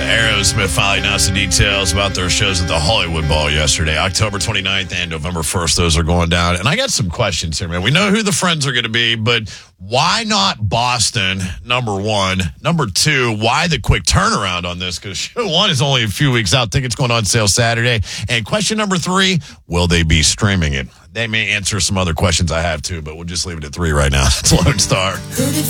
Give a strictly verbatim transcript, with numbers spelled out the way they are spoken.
Aerosmith finally announced the details about their shows at the Hollywood Bowl yesterday. October twenty-ninth and November first, those are going down. And I got some questions here, man. We know who the friends are going to be, but why not Boston, number one? Number two, why the quick turnaround on this? Because show one is only a few weeks out. Tickets going on sale Saturday. And question number three, will they be streaming it? They may answer some other questions I have, too, but we'll just leave it at three right now. It's Lone Star.